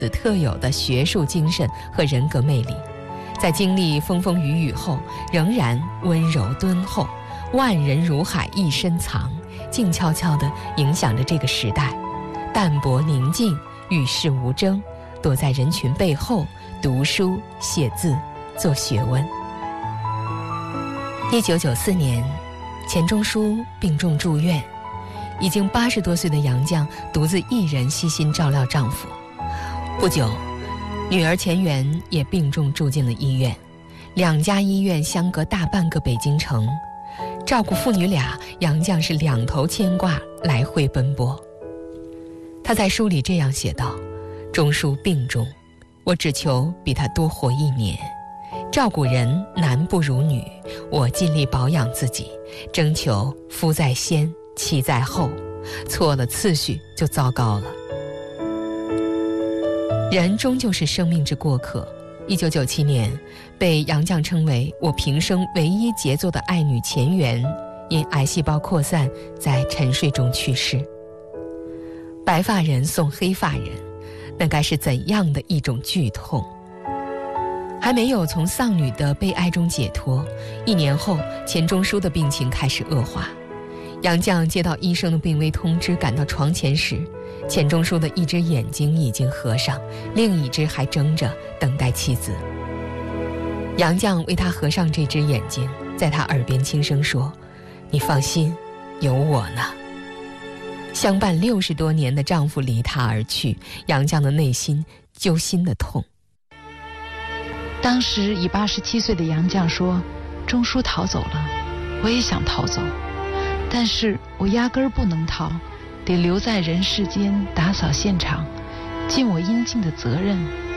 子特有的学术精神和人格魅力，在经历风风雨雨后，仍然温柔敦厚，万人如海一身藏，静悄悄地影响着这个时代，淡泊宁静，与世无争，躲在人群背后读书写字做学问。1994年，钱钟书病重住院，已经80多岁的杨绛独自一人悉心照料丈夫。不久，女儿钱媛也病重住进了医院，两家医院相隔大半个北京城，照顾父女俩，杨绛是两头牵挂，来回奔波。他在书里这样写道：钟书病重，我只求比他多活1年。照顾人男不如女，我尽力保养自己，征求夫在先，妻在后，错了次序就糟糕了。人终究是生命之过客。1997年，被杨绛称为我平生唯一杰作的爱女钱媛，因癌细胞扩散在沉睡中去世。白发人送黑发人，那该是怎样的一种剧痛！还没有从丧女的悲哀中解脱，1年后，钱钟书的病情开始恶化。杨绛接到医生的病危通知，赶到床前时，钱钟书的一只眼睛已经合上，另一只还睁着，等待妻子。杨绛为他合上这只眼睛，在他耳边轻声说：“你放心，有我呢。”相伴60多年的丈夫离她而去，杨绛的内心揪心的痛。 当时已87岁的杨绛说：“钟书逃走了，我也想逃走，但是我压根儿不能逃，得留在人世间打扫现场，尽我应尽的责任。”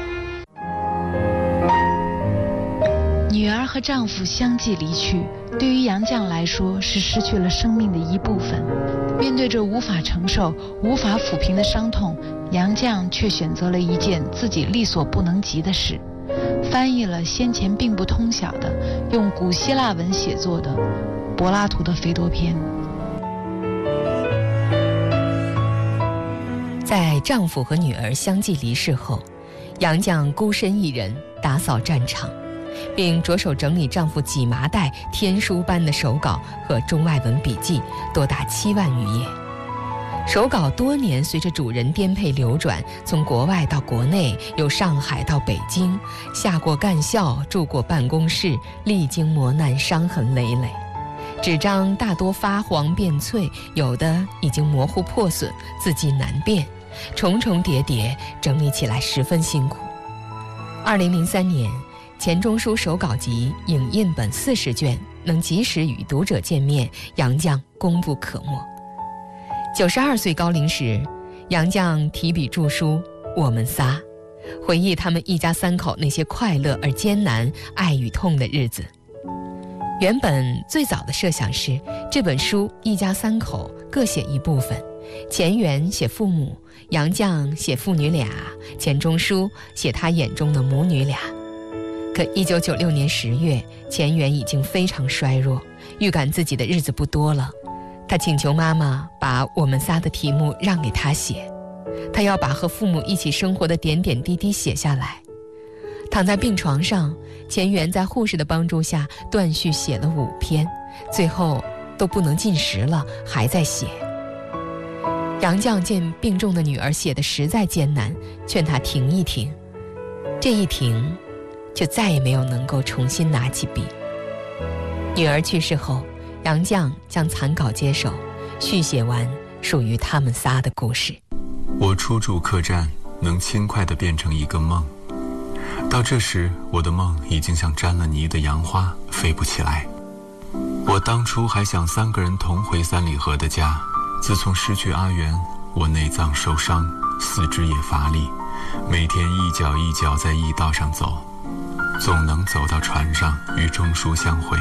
女儿和丈夫相继离去，对于杨绛来说是失去了生命的一部分。面对着无法承受、无法抚平的伤痛，杨绛却选择了一件自己力所不能及的事，翻译了先前并不通晓的用古希腊文写作的柏拉图的《斐多篇》。 在丈夫和女儿相继离世后，杨绛孤身一人打扫战场，并着手整理丈夫几麻袋天书般的手稿和中外文笔记，多达7万余页。手稿多年随着主人颠沛流转，从国外到国内，由上海到北京，下过干校，住过办公室，历经磨难，伤痕累累。纸张大多发黄变脆，有的已经模糊破损，字迹难辨，重重叠叠，整理起来十分辛苦。2003年，钱钟书手稿集影印本40卷，能及时与读者见面，杨绛功不可没。92岁高龄时，杨绛提笔著书《我们仨》，回忆他们一家3口那些快乐而艰难、爱与痛的日子。原本最早的设想是，这本书一家3口各写一部分，钱媛写父母，杨绛写父女俩，钱钟书写他眼中的母女俩。可1996年10月，钱媛已经非常衰弱，预感自己的日子不多了。他请求妈妈把我们仨的题目让给他写，他要把和父母一起生活的点点滴滴写下来。躺在病床上，钱媛在护士的帮助下断续写了5篇，最后都不能进食了，还在写。杨绛见病重的女儿写得实在艰难，劝她停一停。这一停，就再也没有能够重新拿起笔。女儿去世后，杨绛将残稿接手，续写完属于他们仨的故事。 我初住客栈，能轻快地变成一个梦。到这时，我的梦已经像沾了泥的杨花，飞不起来。我当初还想3个人同回三里河的家，自从失去阿元，我内脏受伤，四肢也乏力，每天一脚一脚在驿道上走，总能走到船上与钟书相会。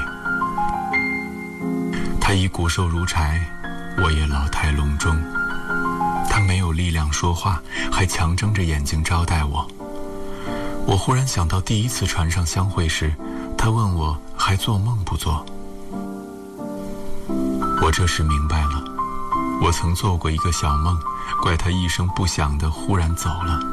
他已骨瘦如柴，我也老态龙钟。他没有力量说话，还强睁着眼睛招待我。我忽然想到第1次船上相会时，他问我还做梦不做。我这时明白了，我曾做过一个小梦，怪他一声不响地忽然走了。